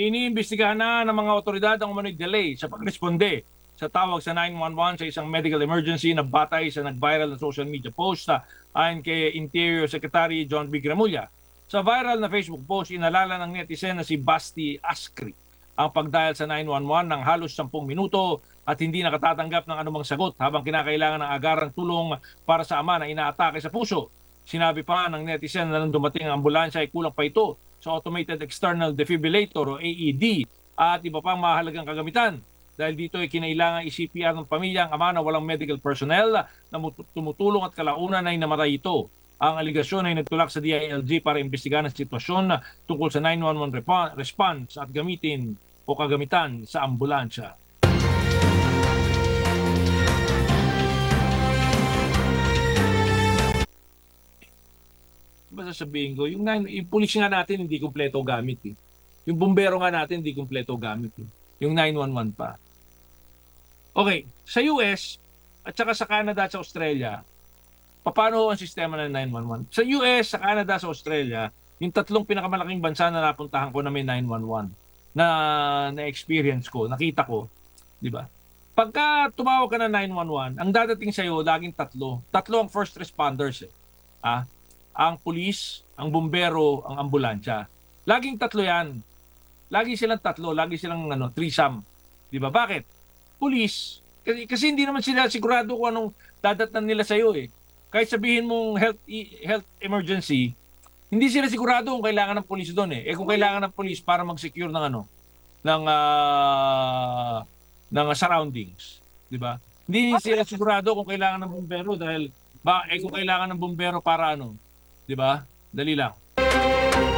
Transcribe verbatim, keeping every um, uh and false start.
Iniimbestigahan na ng mga otoridad ang umano'y delay sa pagresponde sa tawag sa nine one one sa isang medical emergency na batay sa nag-viral na social media post na ayon kay Interior Secretary John B. Gramulla. Sa viral na Facebook post, inalala ng netizen na si Basti Askri ang pagdial sa nine one one ng halos sampung minuto at hindi nakatatanggap ng anumang sagot habang kinakailangan ng agarang tulong para sa ama na inaatake sa puso. Sinabi pa ng netizen na nang dumating ang ambulansya ay kulang pa ito sa automated external defibrillator o A E D at iba pang mahalagang kagamitan. Dahil dito ay kinailangan i-C P R ng pamilya ang ama na walang medical personnel na tumutulong at kalaunan ay namatay ito. Ang aligasyon ay nagtulak sa D I L G para imbestigahan ang sitwasyon tungkol sa nine one one response at gamitin o kagamitan sa ambulansya. Diba sasabihin ko, yung, yung pulis nga natin hindi kumpleto gamit eh. Yung bumbero nga natin hindi kumpleto gamit eh. Yung nine one one pa. Okay, sa U S at saka sa Canada at sa Australia, paano ang sistema ng nine one one? Sa U S, sa Canada, sa Australia, yung tatlong pinakamalaking bansa na napuntahan ko na may nine one one na na-experience ko, nakita ko, di ba? Pagka tumawag ka na nine one one, ang dadating sa'yo, laging tatlo. Tatlo ang first responders eh. Ah, ang pulis, ang bumbero, ang ambulansya. Laging tatlo yan. Lagi silang tatlo, lagi silang ano, threesome. Di ba? Bakit? Pulis, kasi, kasi hindi naman sila sigurado kung anong dadatnan nila sa iyo eh. Kahit sabihin mong health health emergency, hindi sila sigurado kung kailangan ng pulis doon eh. Eh kung kailangan ng pulis para mag-secure ng ano, ng uh, ng surroundings, di ba? Hindi sila sigurado kung kailangan ng bumbero dahil ba eh kung kailangan ng bumbero para ano, di ba? Dali lang.